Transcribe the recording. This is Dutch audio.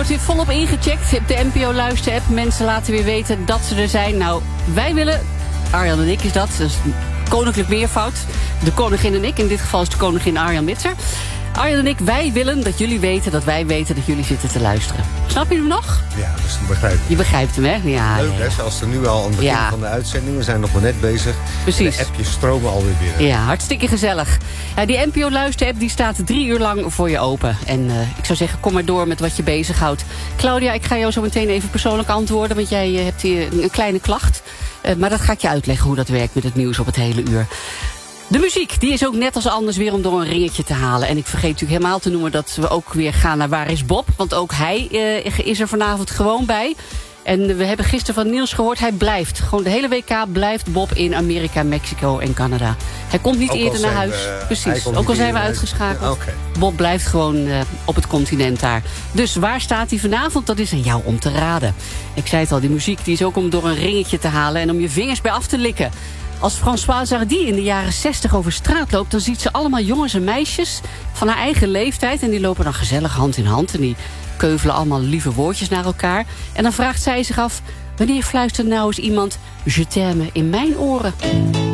wordt weer volop ingecheckt. Op de NPO-luister-app. Mensen laten weer weten dat ze er zijn. Nou, wij willen... Arjan en ik is dat. Dus koninklijk meervoud. De koningin en ik. In dit geval is de koningin Arjan Mitser. Arjan en ik, wij willen dat jullie weten dat wij weten dat jullie zitten te luisteren. Snap je hem nog? Ja, dus ik begrijp het. Je begrijpt hem, hè? Ja, leuk, hè? Zelfs er nu al aan het begin van de uitzending. We zijn nog maar net bezig. Precies. En de appjes stromen alweer binnen. Ja, hartstikke gezellig. Die NPO-luister-app die staat 3 uur lang voor je open. En ik zou zeggen, kom maar door met wat je bezighoudt. Claudia, ik ga jou zo meteen even persoonlijk antwoorden. Want jij hebt hier een kleine klacht. Maar dat ga ik je uitleggen hoe dat werkt met het nieuws op het hele uur. De muziek, die is ook net als anders weer om door een ringetje te halen. En ik vergeet natuurlijk helemaal te noemen dat we ook weer gaan naar Waar is Bob? Want ook hij is er vanavond gewoon bij. En we hebben gisteren van Niels gehoord, hij blijft. Gewoon de hele WK blijft Bob in Amerika, Mexico en Canada. Hij komt niet eerder naar huis. Precies, ook al zijn we uitgeschakeld. Okay. Bob blijft gewoon op het continent daar. Dus waar staat hij vanavond? Dat is aan jou om te raden. Ik zei het al, die muziek die is ook om door een ringetje te halen en om je vingers bij af te likken. Als Françoise Hardy in de jaren 60 over straat loopt, dan ziet ze allemaal jongens en meisjes van haar eigen leeftijd. En die lopen dan gezellig hand in hand en die keuvelen allemaal lieve woordjes naar elkaar. En dan vraagt zij zich af, wanneer fluistert nou eens iemand je t'aime in mijn oren?